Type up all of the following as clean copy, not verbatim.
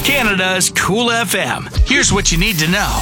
Canada's Cool FM. Here's what you need to know.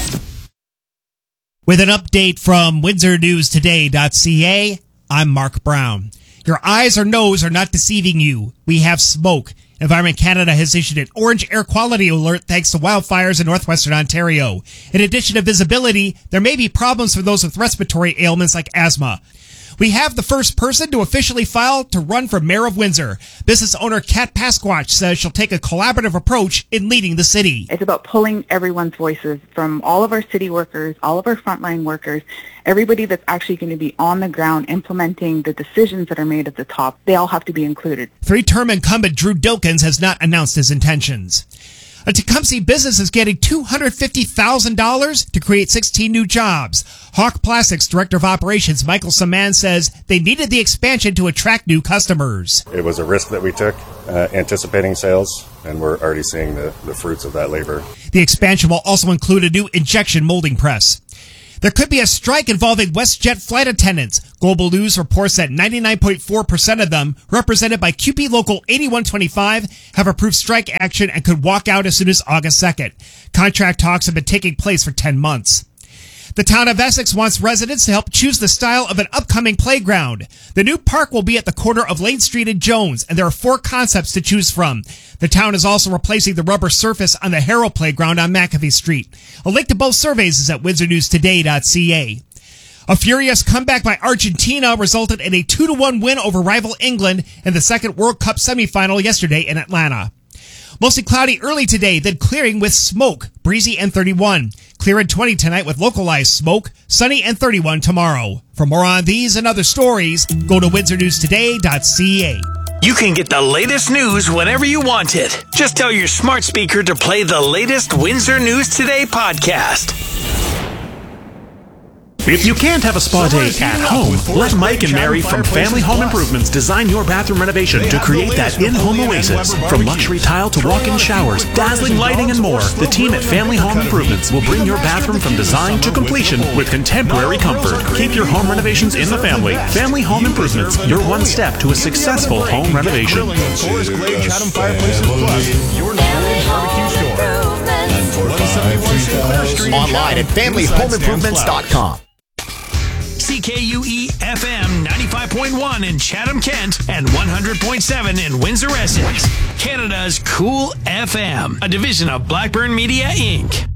With an update from WindsorNewsToday.ca, I'm Mark Brown. Your eyes or nose are not deceiving you. We have smoke. Environment Canada has issued an orange air quality alert thanks to wildfires in northwestern Ontario. In addition to visibility, there may be problems for those with respiratory ailments like asthma. We have the first person to officially file to run for mayor of Windsor. Business owner Kat Pasquatch says she'll take a collaborative approach in leading the city. It's about pulling everyone's voices from all of our city workers, all of our frontline workers, everybody that's actually going to be on the ground implementing the decisions that are made at the top. They all have to be included. Three-term incumbent Drew Dilkins has not announced his intentions. A Tecumseh business is getting $250,000 to create 16 new jobs. Hawk Plastics Director of Operations Michael Saman says they needed the expansion to attract new customers. It was a risk that we took, anticipating sales, and we're already seeing the fruits of that labor. The expansion will also include a new injection molding press. There could be a strike involving WestJet flight attendants. Global News reports that 99.4% of them, represented by QP Local 8125, have approved strike action and could walk out as soon as August 2nd. Contract talks have been taking place for 10 months. The town of Essex wants residents to help choose the style of an upcoming playground. The new park will be at the corner of Lane Street and Jones, and there are 4 concepts to choose from. The town is also replacing the rubber surface on the Harrow Playground on McAfee Street. A link to both surveys is at WindsorNewsToday.ca. A furious comeback by Argentina resulted in a 2-1 win over rival England in the second World Cup semifinal yesterday in Atlanta. Mostly cloudy early today, then clearing with smoke. Breezy and 31. Clear at 20 tonight with localized smoke. Sunny and 31 tomorrow. For more on these and other stories, go to WindsorNewsToday.ca. You can get the latest news whenever you want it. Just tell your smart speaker to play the latest Windsor News Today podcast. If you can't have a spa day at home, let Mike and Mary from Family Home Improvements design your bathroom renovation to create that in-home oasis. From luxury tile to walk-in showers, dazzling lighting, and more, the team at Family Home Improvements will bring your bathroom from design to completion with contemporary comfort. Keep your home renovations in the family. Family Home Improvements, your one step to a successful home renovation. Forest Glade Chatham Fireplaces Plus, your Norwich barbecue store. 171 Sinclair Street. Online at familyhomeimprovements.com. CKUE FM 95.1 in Chatham, Kent, and 100.7 in Windsor, Essex. Canada's Cool FM, a division of Blackburn Media, Inc.